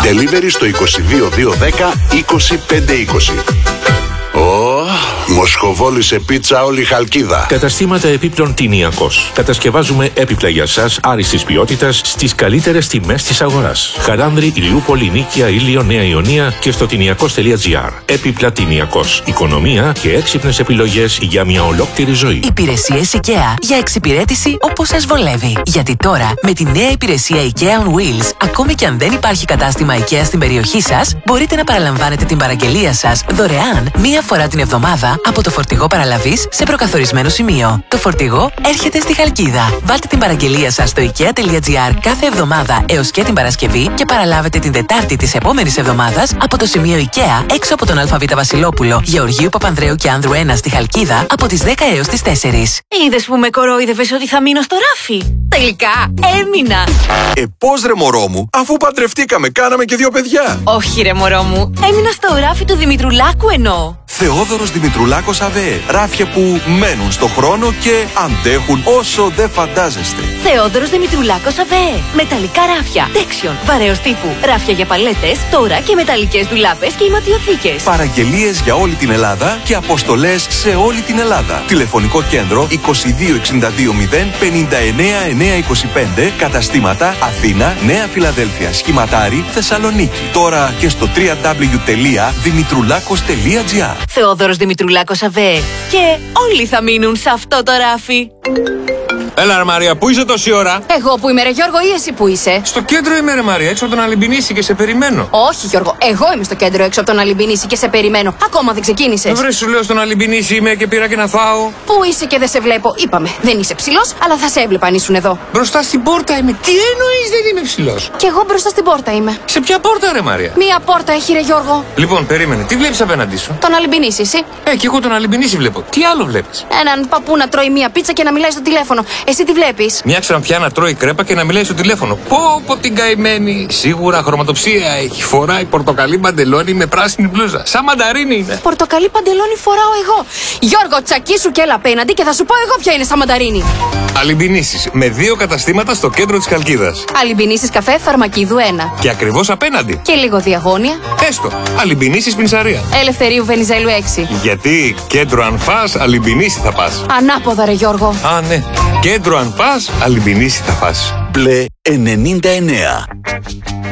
Delivery στο 22210 25520. Μοσχοβόλη σε πίτσα όλη η Χαλκίδα. Καταστήματα επίπλων Τηνιακός. Κατασκευάζουμε έπιπλα για σας άριστης ποιότητας στις καλύτερες τιμές της αγοράς. Χαράνδρη, Ηλιούπολη, Νίκαια, Ήλιο, Νέα Ιωνία και στο τηνιακός.gr. Έπιπλα Τηνιακός. Οικονομία και έξυπνες επιλογές για μια ολόκληρη ζωή. Υπηρεσίες IKEA για εξυπηρέτηση όπως σας βολεύει. Γιατί τώρα με τη νέα υπηρεσία IKEA on Wheels, ακόμη και αν δεν υπάρχει κατάστημα IKEA στην περιοχή σας, μπορείτε να παραλαμβάνετε την παραγγελία σας δωρεάν μία φορά την εβδομάδα από το φορτηγό παραλαβής σε προκαθορισμένο σημείο. Το φορτηγό έρχεται στη Χαλκίδα. Βάλτε την παραγγελία σας στο ikea.gr κάθε εβδομάδα έως και την Παρασκευή και παραλάβετε την Τετάρτη της επόμενης εβδομάδας από το σημείο IKEA έξω από τον ΑΒ Βασιλόπουλο, Γεωργίου Παπανδρέου και Άνδρου 1 στη Χαλκίδα από τις 10 έως τις 4. Είδες που με κορόιδευες ότι θα μείνω στο ράφι? Τελικά έμεινα. Πώς ρε μωρό μου, αφού παντρευτήκαμε, κάναμε και 2 παιδιά. Όχι ρε μωρό μου, έμεινα στο ράφι του Δημητρουλάκου εννοώ. Θεόδωρος Δημητρουλάκος ΑΒΕ. Ράφια που μένουν στο χρόνο και αντέχουν όσο δεν φαντάζεστε. Θεόδωρος Δημητρουλάκος ΑΒΕ. Μεταλλικά ράφια. Τέξιον. Βαρέως τύπου. Ράφια για παλέτες, τώρα και μεταλλικές ντουλάπες και ηματιοθήκες. Παραγγελίες για όλη την Ελλάδα και αποστολές σε όλη την Ελλάδα. Τηλεφωνικό κέντρο 2262 0 59 925. Καταστήματα Αθήνα, Νέα Φιλαδέλφια, Σχηματάρι, Θεσσαλονίκη. Τώρα και στο www.dimitroulakos.gr. Θεόδωρος Δημητρουλάκος ΑΒΕ. Και όλοι θα μείνουν σε αυτό το ράφι. Έλα ρε Μαρία, πού είσαι τόση ώρα? Εγώ που είμαι ρε Γιώργο ή εσύ που είσαι? Στο κέντρο είμαι ρε Μαρία, έξω από τον Αλυμπινίση και σε περιμένω. Όχι Γιώργο, εγώ είμαι στο κέντρο έξω από τον Αλυμπινίση και σε περιμένω. Ακόμα δεν ξεκίνησες. Βρε σου λέω στον Αλυμπινίση είμαι και πήρα και να φάω. Πού είσαι και δεν σε βλέπω? Είπαμε, δεν είσαι ψηλός, αλλά θα σε έβλεπα αν ήσουν εδώ. Μπροστά στην πόρτα είμαι. Τι εννοείς δεν είμαι ψηλός? Κι εγώ μπροστά στην πόρτα είμαι. Σε ποια πόρτα ρε Μαρία? Μία πόρτα έχει ρε Γιώργο. Λοιπόν, περίμενε, τι βλέπεις απέναντί σου? Τον Αλυμπινίση, εσύ. Κι εγώ τον Αλυμπινίση βλέπω. Τι άλλο βλέπεις? Έναν παππού να τρώει μία πίτσα και να μιλάει στο τηλέφωνο. Εσύ τι βλέπεις? Μια ξανθιά να τρώει κρέπα και να μιλάει στο τηλέφωνο. Πω την καημένη. Σίγουρα χρωματοψία έχει. Φοράει πορτοκαλί παντελόνι με πράσινη μπλούζα. Σαν μανταρίνι είναι. Πορτοκαλί παντελόνι φοράω εγώ. Γιώργο, τσακίσου και έλα απέναντι και θα σου πω εγώ ποια είναι σαν μανταρίνι. Αλυμπινίσεις με 2 καταστήματα στο κέντρο της Χαλκίδας. Αλυμπινίσεις καφέ Φαρμακίδου 1. Και ακριβώς απέναντι. Και λίγο διαγώνια. Έστω. Αλυμπινίσεις Πινσαρία. Ελευθερίου Βενιζέλου 6. Γιατί κέντρο αν φας, Αλυμπινίση θα πας. Ανάποδα ρε Γιώργο. Α, ναι. Κέντρο αν πας, Αλυμπινίση θα φας. Πλε 99.